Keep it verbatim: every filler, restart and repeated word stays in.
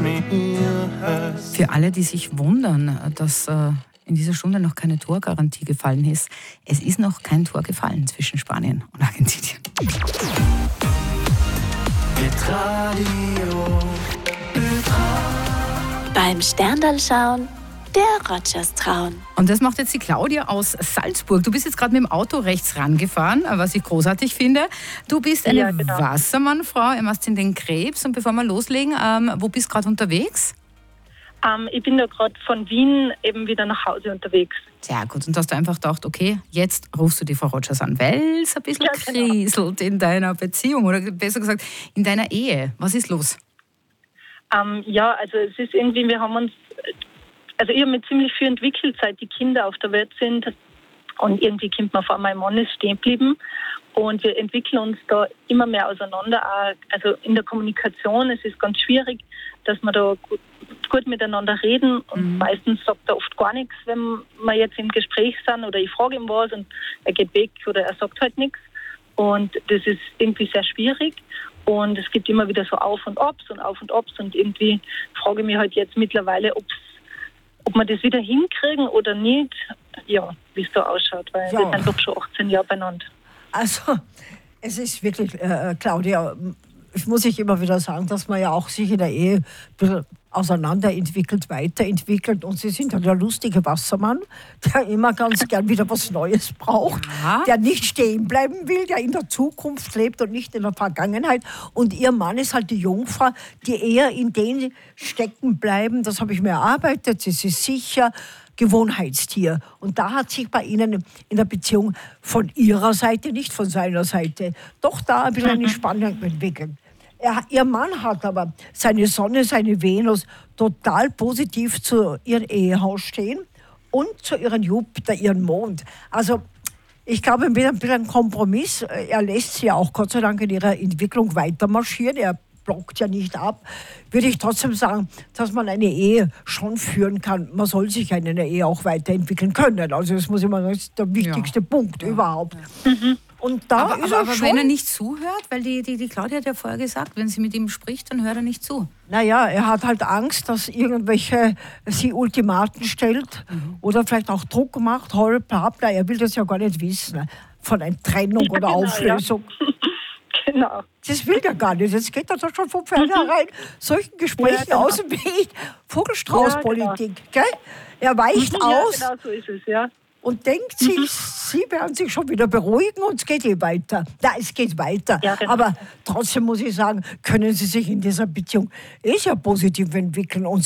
me ihr hörst. Für alle, die sich wundern, dass äh, in dieser Stunde noch keine Torgarantie gefallen ist, es ist noch kein Tor gefallen zwischen Spanien und Argentinien. Hitradio. Beim Sterndal schauen, der Rogers trauen. Und das macht jetzt die Claudia aus Salzburg. Du bist jetzt gerade mit dem Auto rechts rangefahren, was ich großartig finde. Du bist eine Ja, genau. Wassermannfrau, ihr machst in den Krebs. Und bevor wir loslegen, ähm, wo bist du gerade unterwegs? Ähm, ich bin da gerade von Wien eben wieder nach Hause unterwegs. Sehr gut. Und hast du einfach gedacht, okay, jetzt rufst du die Frau Rogers an, weil es ein bisschen Ja, genau. kriselt in deiner Beziehung oder besser gesagt in deiner Ehe. Was ist los? Ähm, ja, also es ist irgendwie, wir haben uns, also ich habe mich ziemlich viel entwickelt, seit die Kinder auf der Welt sind. Und irgendwie kommt man vor, mein Mann ist stehen geblieben. Und wir entwickeln uns da immer mehr auseinander. Auch, also in der Kommunikation, es ist ganz schwierig, dass wir da gut, gut miteinander reden. Und Mhm. meistens sagt er oft gar nichts, wenn wir jetzt im Gespräch sind oder ich frage ihm was und er geht weg oder er sagt halt nichts. Und das ist irgendwie sehr schwierig. Und es gibt immer wieder so Auf und Abs und Auf und Abs. Und irgendwie frage ich mich halt jetzt mittlerweile, ob's, ob wir das wieder hinkriegen oder nicht. Ja, wie es da ausschaut, weil Ja. wir sind doch schon achtzehn Jahre beieinander. Also, es ist wirklich, äh, Claudia, ich muss ich immer wieder sagen, dass man ja auch sich in der Ehe ein bisschen auseinanderentwickelt, weiterentwickelt. Und Sie sind ja der lustige Wassermann, der immer ganz gern wieder was Neues braucht, Ja. der nicht stehen bleiben will, der in der Zukunft lebt und nicht in der Vergangenheit. Und Ihr Mann ist halt die Jungfrau, die eher in den stecken bleiben. Das habe ich mir erarbeitet, sie ist sicher. Gewohnheitstier. Und da hat sich bei Ihnen in der Beziehung von Ihrer Seite, nicht von seiner Seite, doch da ein bisschen eine Spannung entwickelt. Er, ihr Mann hat aber seine Sonne, seine Venus total positiv zu ihrem Ehehaus stehen und zu ihrem Jupiter, ihrem Mond. Also ich glaube, mit ein bisschen Kompromiss, er lässt sie ja auch Gott sei Dank in ihrer Entwicklung weiter marschieren. Er blockt ja nicht ab, würde ich trotzdem sagen, dass man eine Ehe schon führen kann. Man soll sich in einer Ehe auch weiterentwickeln können. Also das muss ich mal sagen, das ist der wichtigste Punkt überhaupt. Und da Aber, ist aber, er aber schon, wenn er nicht zuhört, weil die, die, die Claudia hat ja vorher gesagt, wenn sie mit ihm spricht, dann hört er nicht zu. naja, er hat halt Angst, dass irgendwelche sie Ultimaten stellt oder vielleicht auch Druck macht, hol, bla, bla. Er will das ja gar nicht wissen, von einer Trennung oder genau, Auflösung. Genau. Das will er gar nicht. Jetzt geht er doch schon von vornherein solchen Gesprächen Ja, genau. aus dem Weg. Vogelstrauß-Politik. Gell? Er weicht Ja, aus genau so ist es, ja. und denkt sich, sie werden sich schon wieder beruhigen und es geht eh weiter. Ja, es geht weiter. Ja, genau. Aber trotzdem muss ich sagen, können sie sich in dieser Beziehung eh sehr positiv entwickeln und